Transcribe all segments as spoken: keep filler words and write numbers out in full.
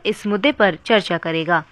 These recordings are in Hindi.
इस मुद्दे पर चर्चा करेगा।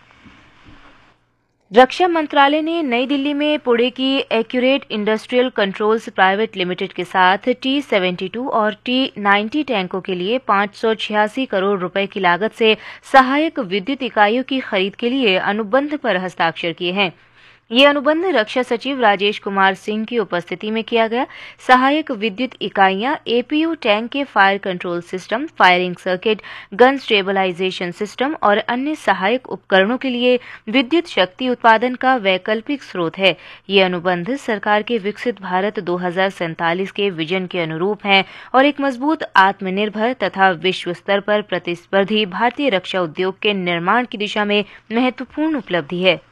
रक्षा मंत्रालय ने नई दिल्ली में पुणे की accurate industrial controls private limited के साथ टी सेवेंटी टू और टी नाइंटी टैंकों के लिए पाँच सौ छियासी करोड़ रुपए की लागत से सहायक विद्युत इकाइयों की खरीद के लिए अनुबंध पर हस्ताक्षर किए हैं। ये अनुबंध रक्षा सचिव राजेश कुमार सिंह की उपस्थिति में किया गया। सहायक विद्युत इकाइयां एपीयू टैंक के fire control system, firing circuit, gun stabilization system और अन्य सहायक उपकरणों के लिए विद्युत शक्ति उत्पादन का वैकल्पिक स्रोत है। ये अनुबंध सरकार के विकसित भारत दो हज़ार सैंतालीस के विजन के अनुरूप हैं और एक मजबूत, आत्मनिर्भर तथा विश्व स्तर पर प्रतिस्पर्धी भारतीय रक्षा उद्योग के निर्माण की दिशा में महत्वपूर्ण उपलब्धि है।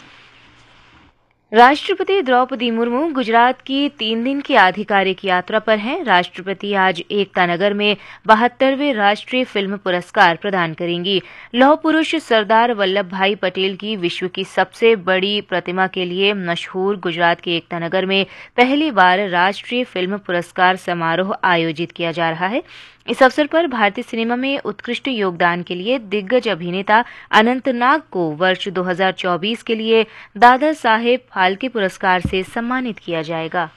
राष्ट्रपति द्रौपदी मुर्मू गुजरात की तीन दिन की आधिकारिक यात्रा पर हैं। राष्ट्रपति आज एकता नगर में बहत्तरवें राष्ट्रीय फिल्म पुरस्कार प्रदान करेंगी। लौह पुरुष सरदार वल्लभ भाई पटेल की विश्व की सबसे बड़ी प्रतिमा के लिए मशहूर गुजरात के एकता नगर में पहली बार राष्ट्रीय फिल्म पुरस्कार समारोह आयोजित किया जा रहा है। इस अवसर पर भारतीय सिनेमा में उत्कृष्ट योगदान के लिए दिग्गज अभिनेता अनंत नाग को वर्ष दो हज़ार चौबीस के लिए दादा साहेब फाल्के पुरस्कार से सम्मानित किया जाएगा।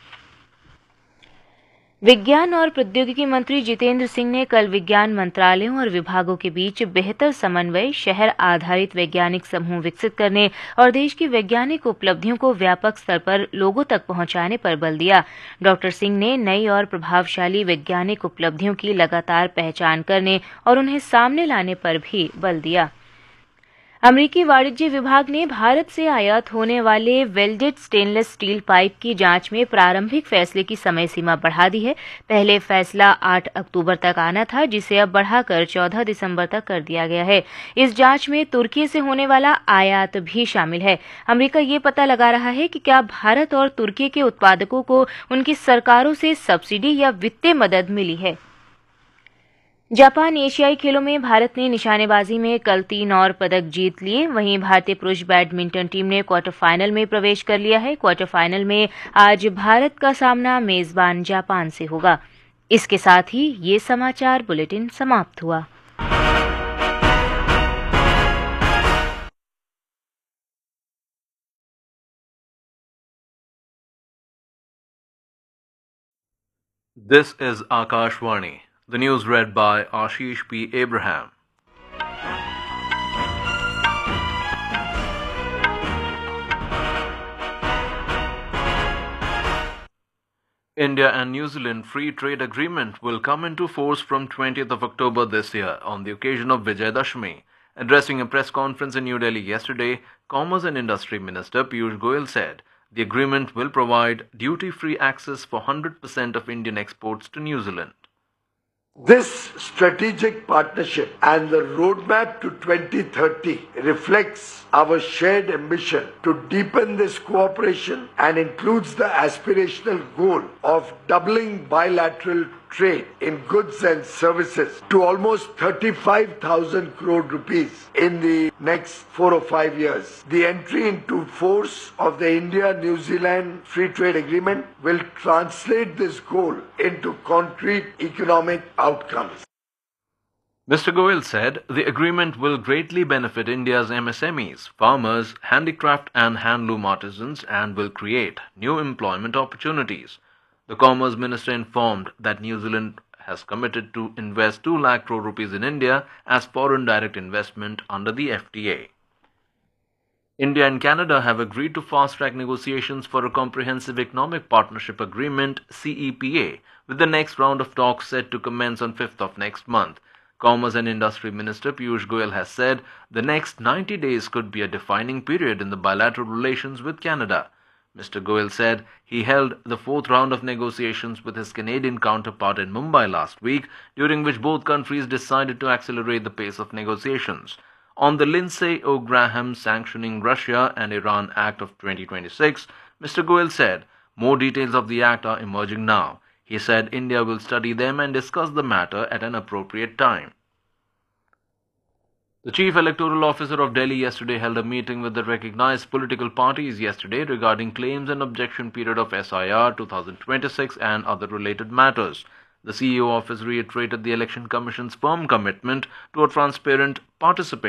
विज्ञान और प्रौद्योगिकी मंत्री जितेंद्र सिंह ने कल विज्ञान मंत्रालयों और विभागों के बीच बेहतर समन्वय, शहर आधारित वैज्ञानिक समूह विकसित करने और देश की वैज्ञानिक उपलब्धियों को व्यापक स्तर पर लोगों तक पहुंचाने पर बल दिया। डॉक्टर सिंह ने नई और प्रभावशाली वैज्ञानिक उपलब्धियों की लगातार पहचान करने और उन्हें सामने लाने पर भी बल दिया। अमेरिकी वाणिज्य विभाग ने भारत से आयात होने वाले वेल्डेड स्टेनलेस स्टील पाइप की जांच में प्रारंभिक फैसले की समय सीमा बढ़ा दी है। पहले फैसला आठ अक्टूबर तक आना था, जिसे अब बढ़ाकर चौदह दिसंबर तक कर दिया गया है। इस जांच में तुर्की से होने वाला आयात भी शामिल है। अमेरिका ये पता लगा रहा है कि क्या भारत और तुर्की के उत्पादकों को उनकी सरकारों से सब्सिडी या वित्तीय मदद मिली है। जापान एशियाई खेलों में भारत ने निशानेबाजी में कल तीन और पदक जीत लिए। वहीं भारतीय पुरुष बैडमिंटन टीम ने क्वार्टर फाइनल में प्रवेश कर लिया है। क्वार्टर फाइनल में आज भारत का सामना मेजबान जापान से होगा। इसके साथ ही ये समाचार बुलेटिन समाप्त हुआ। This is Akashvani. The news read by Ashish P. Abraham. India and New Zealand Free Trade Agreement will come into force from twentieth of October this year on the occasion of Vijayadashmi. Addressing a press conference in New Delhi yesterday, Commerce and Industry Minister Piyush Goyal said the agreement will provide duty-free access for one hundred percent of Indian exports to New Zealand. This strategic partnership and the roadmap to twenty thirty reflects our shared ambition to deepen this cooperation and includes the aspirational goal of doubling bilateral trade in goods and services to almost thirty-five thousand crore rupees in the next four or five years. The entry into force of the India-New Zealand Free Trade Agreement will translate this goal into concrete economic outcomes. Mister Goyal said the agreement will greatly benefit India's M S M Es, farmers, handicraft and handloom artisans and will create new employment opportunities. The Commerce Minister informed that New Zealand has committed to invest two lakh crore rupees in India as foreign direct investment under the F T A. India and Canada have agreed to fast-track negotiations for a comprehensive economic partnership agreement C E P A, with the next round of talks set to commence on fifth of next month. Commerce and Industry Minister Piyush Goyal has said the next ninety days could be a defining period in the bilateral relations with Canada. Mister Goyal said he held the fourth round of negotiations with his Canadian counterpart in Mumbai last week, during which both countries decided to accelerate the pace of negotiations. On the Lindsey O'Graham Sanctioning Russia and Iran Act of twenty twenty-six, Mister Goyal said more details of the act are emerging now. He said India will study them and discuss the matter at an appropriate time. The Chief Electoral Officer of Delhi yesterday held a meeting with the recognized political parties yesterday regarding claims and objection period of S I R twenty twenty-six and other related matters. The C E O office reiterated the Election Commission's firm commitment to a transparent, participatory